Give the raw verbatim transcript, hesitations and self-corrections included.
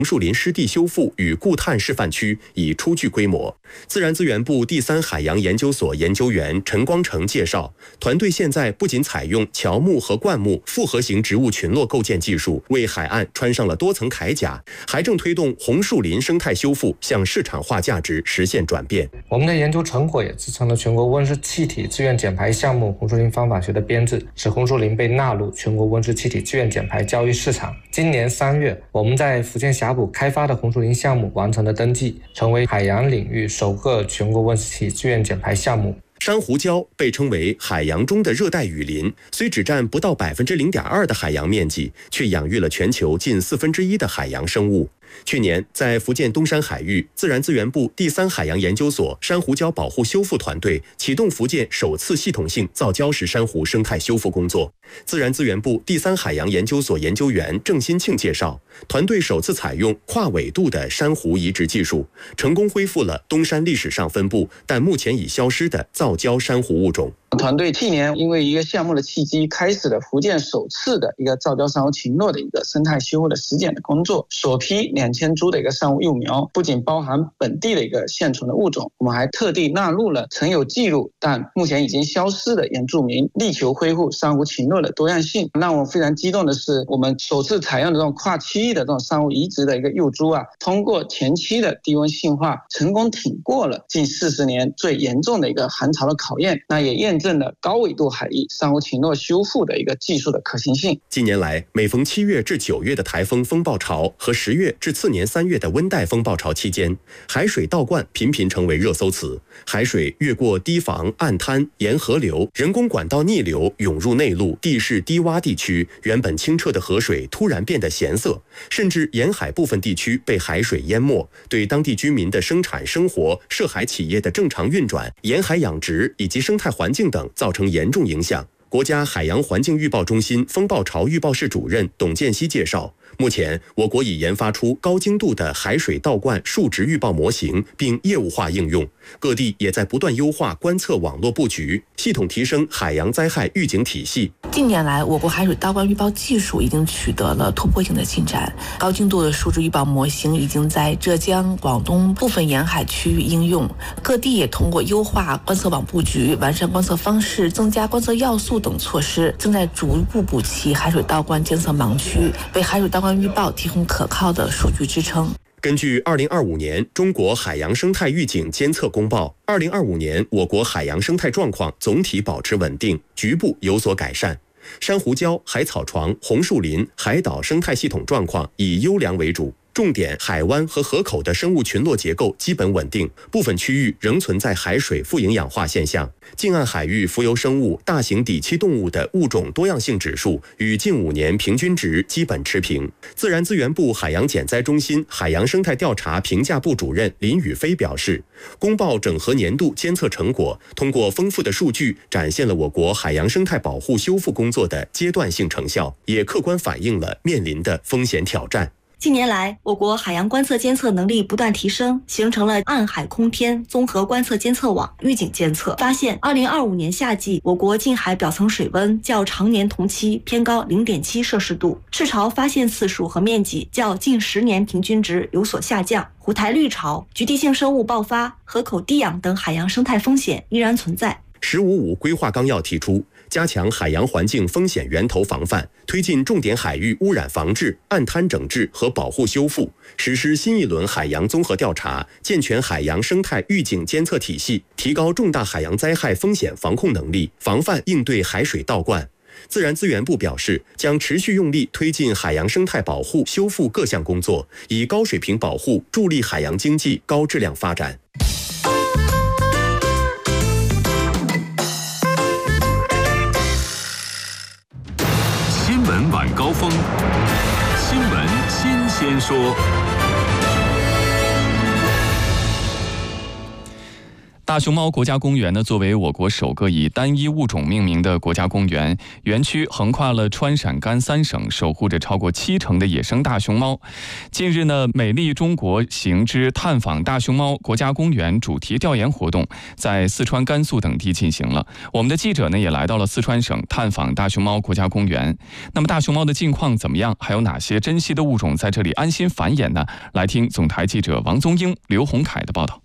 红树林湿地修复与固碳示范区已初具规模。自然资源部第三海洋研究所研究员陈光成介绍，团队现在不仅采用乔木和灌木复合型植物群落构建技术，为海岸穿上了多层铠甲，还正推动红树林生态修复向市场化价值实现转变。 我们的研究成果也支撑了全国温室气体自愿减排项目红树林方法学的编制，使红树林被纳入全国温室气体自愿减排交易市场。今年三月，我们在福建霞浦开发的红树林项目完成了登记，成为海洋领域首个全国温室气体自愿减排项目。 珊瑚礁被称为海洋中的热带雨林，虽只占不到百分之零点二的海洋面积，却养育了全球近四分之一的海洋生物。去年，在福建东山海域，自然资源部第三海洋研究所珊瑚礁保护修复团队启动福建首次系统性造礁石珊瑚生态修复工作。自然资源部第三海洋研究所研究员郑新庆介绍，团队首次采用跨纬度的珊瑚移植技术，成功恢复了东山历史上分布但目前已消失的造礁珊瑚物种。 团队去年因为一个项目的契机，开始了福建首次的一个造礁珊瑚群落的一个生态修复的实践的工作。首批两千株的一个珊瑚幼苗，不仅包含本地的一个现存的物种，我们还特地纳入了曾有记录但目前已经消失的原住民，力求恢复珊瑚群落的多样性。让我非常激动的是，我们首次采用的这种跨区域的这种珊瑚移植的一个幼株啊，通过前期的低温性化，成功挺过了近四十年最严重的一个寒潮的考验，那也验证了高纬度海域珊瑚群落修复的一个技术的可行性。 近年来，每逢七月至九月的台风风暴潮和十月至次年三月的温带风暴潮期间，海水倒灌频频成为热搜词。海水越过堤防、岸滩、沿河流、人工管道逆流涌入内陆地势低洼地区，原本清澈的河水突然变得咸涩，甚至沿海部分地区被海水淹没，对当地居民的生产生活、涉海企业的正常运转、沿海养殖以及生态环境等造成严重影响。国家海洋环境预报中心风暴潮预报室主任董建熙介绍，目前我国已研发出高精度的海水倒灌数值预报模型，并业务化应用。各地也在不断优化观测网络布局，系统提升海洋灾害预警体系。 近年来，我国海水倒灌预报技术已经取得了突破性的进展，高精度的数值预报模型已经在浙江、广东部分沿海区域应用。各地也通过优化观测网布局、完善观测方式、增加观测要素等措施，正在逐步补齐海水倒灌监测盲区，为海水倒灌预报提供可靠的数据支撑。 根据二零二五年中国海洋生态预警监测公报，二零二五年我国海洋生态状况总体保持稳定，局部有所改善。珊瑚礁、海草床、红树林、海岛生态系统状况以优良为主。重点海湾和河口的生物群落结构基本稳定，部分区域仍存在海水富营养化现象。近岸海域浮游生物、大型底栖动物的物种多样性指数与近五年平均值基本持平。自然资源部海洋减灾中心海洋生态调查评价部主任林宇飞表示，公报整合年度监测成果，通过丰富的数据展现了我国海洋生态保护修复工作的阶段性成效，也客观反映了面临的风险挑战。 近年来，我国海洋观测监测能力不断提升，形成了岸海空天综合观测监测网，预警监测发现，二零二五年夏季我国近海表层水温较常年同期偏高 零点七摄氏度，赤潮发现次数和面积较近十年平均值有所下降，虎台绿潮、局地性生物爆发、河口低氧等海洋生态风险依然存在。 十五五规划纲要提出，加强海洋环境风险源头防范，推进重点海域污染防治、岸滩整治和保护修复，实施新一轮海洋综合调查，健全海洋生态预警监测体系，提高重大海洋灾害风险防控能力，防范应对海水倒灌。自然资源部表示，将持续用力推进海洋生态保护修复各项工作，以高水平保护助力海洋经济高质量发展。 新闻晚高峰，新闻新鲜说。 大熊猫国家公园呢，作为我国首个以单一物种命名的国家公园，园区横跨了川陕甘三省，守护着超过七成的野生大熊猫。近日呢，美丽中国行之探访大熊猫国家公园主题调研活动在四川、甘肃等地进行了。我们的记者呢也来到了四川省探访大熊猫国家公园。那么大熊猫的近况怎么样？还有哪些珍稀的物种在这里安心繁衍呢？来听总台记者王宗英、刘洪凯的报道。